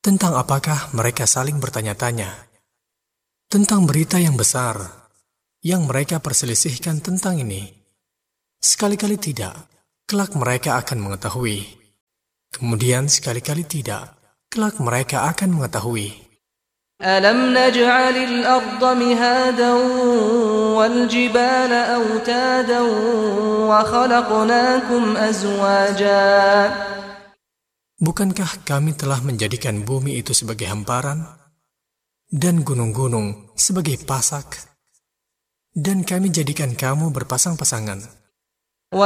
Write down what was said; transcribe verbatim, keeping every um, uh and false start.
Tentang apakah mereka saling bertanya-tanya? Tentang berita yang besar yang mereka perselisihkan tentang ini. Sekali-kali tidak, kelak mereka akan mengetahui. Kemudian sekali-kali tidak, kelak mereka akan mengetahui. أَلَمْ نَجْعَلِ الْأَرْضَ مِهَادًا وَالْجِبَالَ أَوْتَادًا وَخَلَقْنَاكُمْ أَزْوَاجًا. Bukankah kami telah menjadikan bumi itu sebagai hamparan dan gunung-gunung sebagai pasak, dan kami jadikan kamu berpasang-pasangan?